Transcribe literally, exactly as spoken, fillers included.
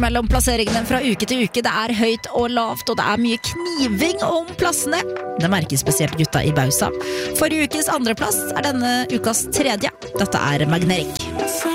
Mellom plasseringene fra uke til uke, det er høyt og lavt, og det er mye kniving om plassene. Det merker spesielt gutta i Bausa. Forrige ukes andreplass er denne ukas tredje. Dette er Magnerik.